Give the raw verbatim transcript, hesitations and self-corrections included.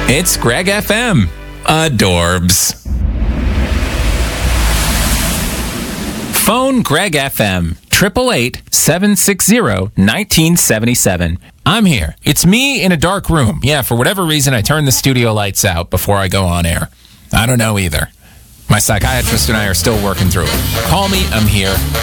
It's Greg F M. Adorbs. Phone Greg F M. eight eight eight, seven six zero, one nine seven seven. I'm here. It's me in a dark room. Yeah, for whatever reason, I turn the studio lights out before I go on air. I don't know either. My psychiatrist and I are still working through it. Call me. I'm here.